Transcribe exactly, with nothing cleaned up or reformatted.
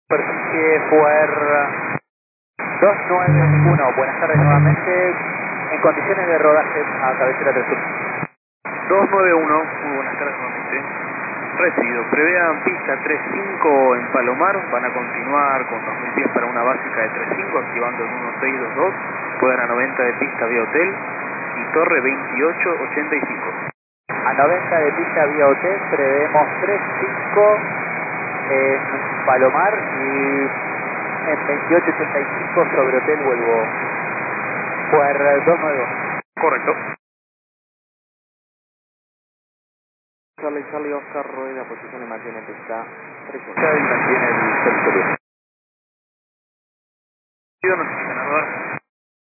Superficie Fuer dos nueve uno, buenas tardes nuevamente, en condiciones de rodaje a cabecera del sur. dos nueve uno, muy buenas tardes nuevamente. Recibido, prevean pista tres cinco en Palomar, van a continuar con dos mil pies para una básica de tres cinco, activando el uno seis dos dos, pueden a noventa de pista vía hotel y torre veintiocho ochenta y cinco. A noventa de pista vía hotel, prevemos tres cinco en Palomar y en veintiocho ochenta y cinco sobre hotel vuelvo. Fuer dos nueve uno. Correcto. Charlie, Charlie, Oscar, rueda, posición y mantiene pista tres uno. Y mantiene el territorio.